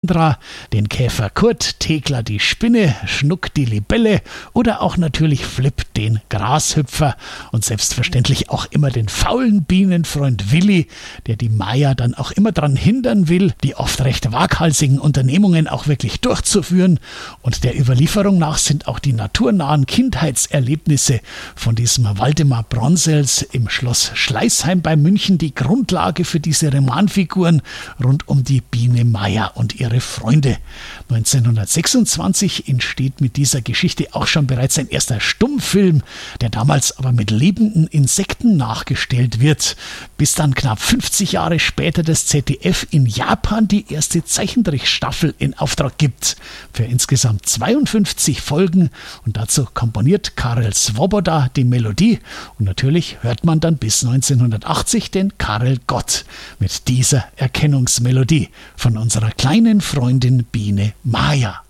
Sandra, den Käfer Kurt, Thekla die Spinne, Schnuck die Libelle oder auch natürlich Flip den Grashüpfer und selbstverständlich auch immer den faulen Bienenfreund Willi, der die Maya dann auch immer daran hindern will, die oft recht waghalsigen Unternehmungen auch wirklich durchzuführen. Und der Überlieferung nach sind auch die naturnahen Kindheitserlebnisse von diesem Waldemar Bronsels im Schloss Schleißheim bei München die Grundlage für diese Romanfiguren rund um die Biene Maya und ihre Freunde. 1926 entsteht mit dieser Geschichte auch schon bereits ein erster Stummfilm, der damals aber mit lebenden Insekten nachgestellt wird, bis dann knapp 50 Jahre später das ZDF in Japan die erste Zeichentrickstaffel in Auftrag gibt, für insgesamt 52 Folgen, und dazu komponiert Karel Svoboda die Melodie und natürlich hört man dann bis 1980 den Karel Gott mit dieser Erkennungsmelodie von unserer kleinen Freundin Biene Maya.